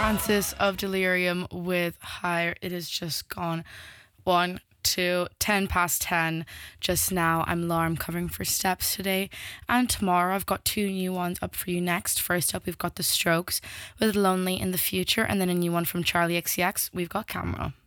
Francis of Delirium with Higher. It is just gone 1, 2, 10 past 10 just now. I'm Laura, I'm covering for Steps today, and tomorrow I've got 2 new ones up for you next. First up, we've got The Strokes with Lonely in the Future, and then a new one from Charlie XCX. We've got Camera.